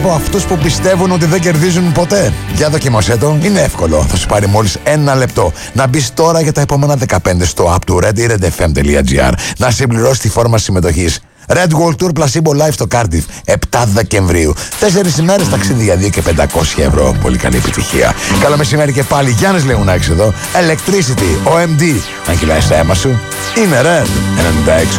Από αυτούς που πιστεύουν ότι δεν κερδίζουν ποτέ. Για δοκιμάσέ το, είναι εύκολο. Θα σου πάρει μόλις 1 λεπτό να μπεις τώρα για τα επόμενα 15 στο app του Red ή redfm.gr, να συμπληρώσεις τη φόρμα συμμετοχής. Red World Tour Placebo Live στο Cardiff 7 Δεκεμβρίου. 4 ημέρες ταξίδι για 2 και 500 ευρώ. Πολύ καλή επιτυχία. Καλό μεσημέρι και πάλι. Γιάννης Λεουνάκης εδώ. Electricity, OMD. Αν κυλάει στα αίμα σου, είναι Red 96,8.